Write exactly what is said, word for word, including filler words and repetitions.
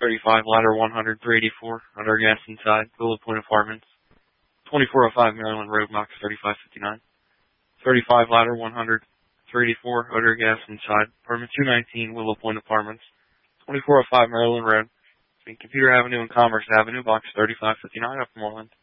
thirty-five ladder one hundred three eighty-four, under gas inside, Willow Point Apartments. twenty-four oh five Maryland Road, box thirty-five fifty-nine. thirty-five ladder one hundred three eighty-four, under gas inside, apartment two nineteen, Willow Point Apartments. twenty-four oh five Maryland Road, between Computer Avenue and Commerce Avenue, box thirty-five fifty-nine, Upper Moreland.